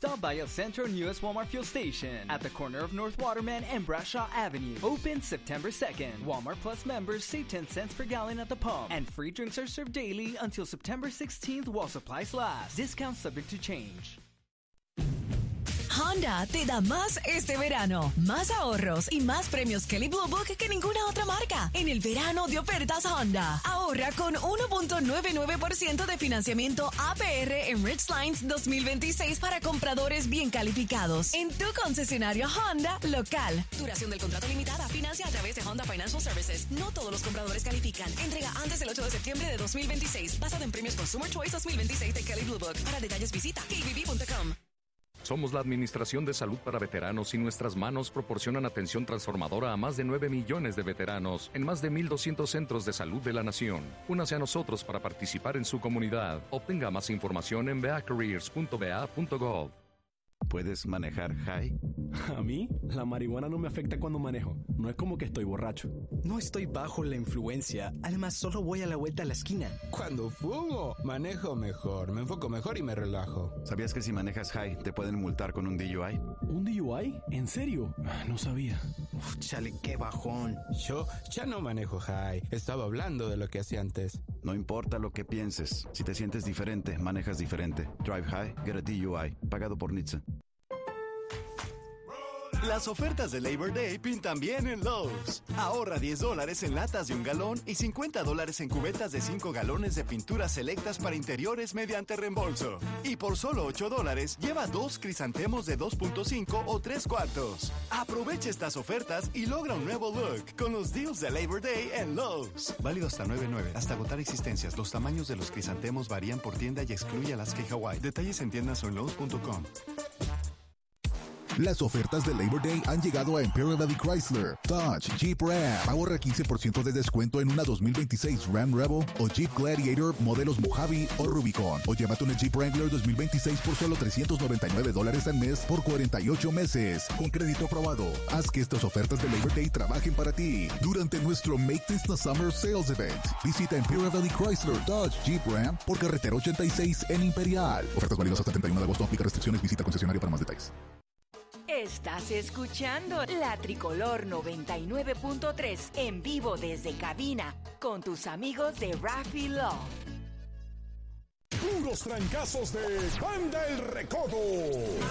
Stop by El Centro newest Walmart fuel station at the corner of North Waterman and Brashaw Avenue. Open September 2nd. Walmart Plus members save 10 cents per gallon at the pump. And free drinks are served daily until September 16th while supplies last. Discounts subject to change. Honda te da más este verano. Más ahorros y más premios Kelley Blue Book que ninguna otra marca. En el verano de ofertas Honda. Ahorra con 1.99% de financiamiento APR en Ridgelines 2026 para compradores bien calificados. En tu concesionario Honda local. Duración del contrato limitada. Financia a través de Honda Financial Services. No todos los compradores califican. Entrega antes del 8 de septiembre de 2026. Basado en premios Consumer Choice 2026 de Kelley Blue Book. Para detalles visita kbb.com. Somos la Administración de Salud para Veteranos y nuestras manos proporcionan atención transformadora a más de 9 millones de veteranos en más de 1,200 centros de salud de la nación. Únase a nosotros para participar en su comunidad. Obtenga más información en beacareers.ba.gov. ¿Puedes manejar high? A mí, la marihuana no me afecta cuando manejo. No es como que estoy borracho. No estoy bajo la influencia. Además, solo voy a la vuelta a la esquina. Cuando fumo, manejo mejor, me enfoco mejor y me relajo. ¿Sabías que si manejas high te pueden multar con un DUI? ¿Un DUI? ¿En serio? No sabía. Uf, chale, qué bajón. Yo ya no manejo high. Estaba hablando de lo que hacía antes. No importa lo que pienses. Si te sientes diferente, manejas diferente. Drive high, get a DUI. Pagado por NHTSA. Las ofertas de Labor Day pintan bien en Lowe's. Ahorra $10 en latas de 1 galón y $50 en cubetas de 5 galones de pinturas selectas para interiores mediante reembolso. Y por solo $8, lleva 2 crisantemos de 2.5 o 3/4. Aprovecha estas ofertas y logra un nuevo look con los deals de Labor Day en Lowe's. Válido hasta 9/9, hasta agotar existencias. Los tamaños de los crisantemos varían por tienda y excluye Alaska y Hawaii. Detalles en tiendas o en Lowe's.com. Las ofertas de Labor Day han llegado a Imperial Valley Chrysler, Dodge, Jeep Ram. Ahorra 15% de descuento en una 2026 Ram Rebel o Jeep Gladiator modelos Mojave o Rubicon. O llévate una Jeep Wrangler 2026 por solo $399 al mes por 48 meses. Con crédito aprobado. Haz que estas ofertas de Labor Day trabajen para ti. Durante nuestro Make This the Summer Sales Event. Visita Imperial Valley Chrysler, Dodge, Jeep Ram por carretera 86 en Imperial. Ofertas válidas hasta 31 de agosto. Aplica restricciones. Visita concesionario para más detalles. Estás escuchando La Tricolor 99.3 en vivo desde cabina con tus amigos de Raffy Law. Puros trancazos de Banda El Recodo.